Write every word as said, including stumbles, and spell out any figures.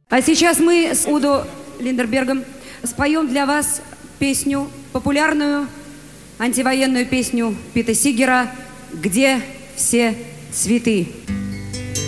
А сейчас мы с Удо Линдербергом споем для вас песню, популярную антивоенную песню Пита Сигера «Где все цветы?».